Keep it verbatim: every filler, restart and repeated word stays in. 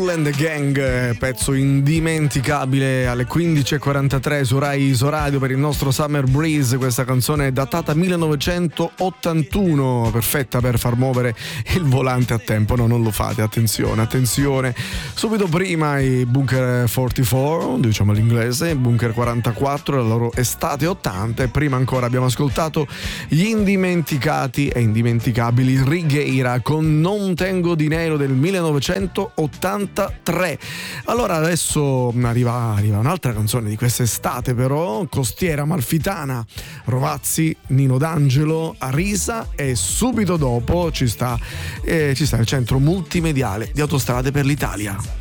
And the Gang, pezzo indimenticabile alle quindici e quarantatré su Rai Isoradio per il nostro Summer Breeze. Questa canzone è datata millenovecentottantuno, perfetta per far muovere il volante a tempo. No, non lo fate, attenzione, attenzione. Subito prima i Bunker quarantaquattro, diciamo l'inglese, Bunker quarantaquattro, la loro estate ottanta, e prima ancora abbiamo ascoltato gli indimenticati e indimenticabili Righeira con Non tengo dinero del millenovecentottantatré. Allora adesso arriva, arriva un'altra canzone di quest'estate, però, Costiera Amalfitana, Rovazzi, Nino D'Angelo, Arisa, e subito dopo ci sta, eh, ci sta il centro multimediale di Autostrade per l'Italia.